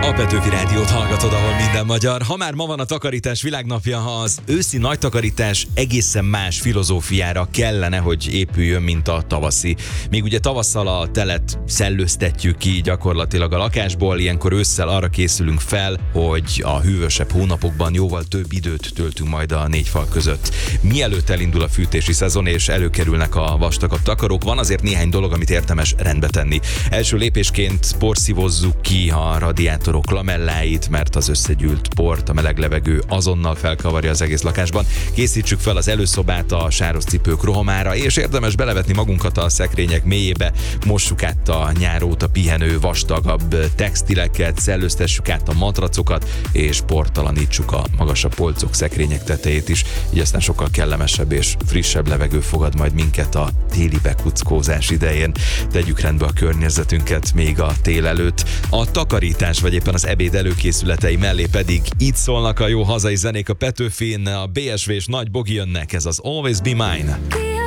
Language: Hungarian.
A Petőfi Rádiót hallgatod, ahol minden magyar. Ha már ma van a takarítás világnapja, az őszi nagy takarítás egészen más filozófiára kellene, hogy épüljön, mint a tavaszi. Még ugye tavasszal a telet szellőztetjük ki gyakorlatilag a lakásból, ilyenkor ősszel arra készülünk fel, hogy a hűvösebb hónapokban jóval több időt töltünk majd a négy fal között. Mielőtt elindul a fűtési szezon és előkerülnek a vastagabb takarók, van azért néhány dolog, amit érdemes rendbe tenni. Első lépésként porszívozzuk ki a radiátorok lamelláit, mert az összegyűlt port a meleg levegő azonnal felkavarja az egész lakásban. Készítsük fel az előszobát a sáros cipők rohamára, és érdemes belevetni magunkat a szekrények mélyébe, mossuk át a nyár óta pihenő vastagabb textileket, szellőztessük át a matracokat, és portalanítsuk a magasabb polcok, szekrények tetejét is, így aztán sokkal kellemesebb és frissebb levegő fogad majd minket a téli bekuckózás idején. Tegyük rendbe a környezetünket még a tél előtt. A takarítás vagy éppen az ebéd előkészületei mellé pedig itt szólnak a jó hazai zenék a Petőfin, a BSV és Nagy Bogi jönnek, ez az Always Be Mine.